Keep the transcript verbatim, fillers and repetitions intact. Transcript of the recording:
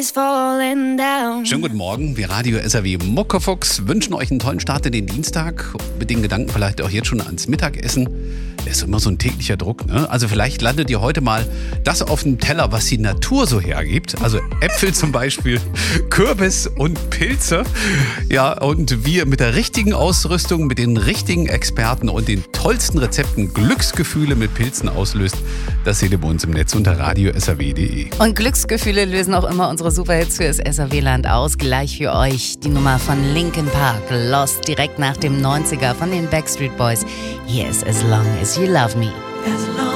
is falling down. Schönen guten Morgen, wir Radio S R W Muckefuchs wünschen euch einen tollen Start in den Dienstag. Mit den Gedanken vielleicht auch jetzt schon ans Mittagessen. Das ist immer so ein täglicher Druck, ne? Also vielleicht landet ihr heute mal das auf dem Teller, was die Natur so hergibt. Also Äpfel zum Beispiel, Kürbis und Pilze. Ja, und wie ihr mit der richtigen Ausrüstung, mit den richtigen Experten und den tollsten Rezepten Glücksgefühle mit Pilzen auslöst, das seht ihr bei uns im Netz unter radio s r w punkt d e. Und Glücksgefühle lösen auch immer unsere Superhits für das S R W-Land aus. Gleich für euch die Nummer von Linkin Park, Lost, direkt nach dem neunziger von den Backstreet Boys. Hier ist As Long As You Love Me.